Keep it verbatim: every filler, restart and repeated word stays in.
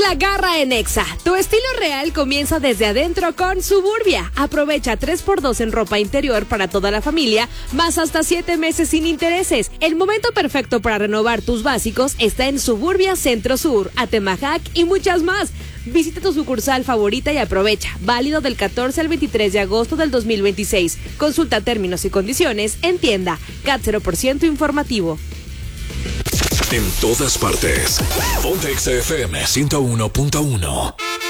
la garra en Exa. Tu estilo real comienza desde adentro con Suburbia. Aprovecha tres por dos en ropa interior para toda la familia, más hasta siete meses sin intereses. El momento perfecto para renovar tus básicos está en Suburbia Centro Sur, Atemajac y muchas más. Visita tu sucursal favorita y aprovecha. Válido del catorce al veintitrés de agosto del dos mil veintiséis. Consulta términos y condiciones en tienda. C A T cero por ciento informativo. En todas partes. Ponte Exa F M ciento uno punto uno.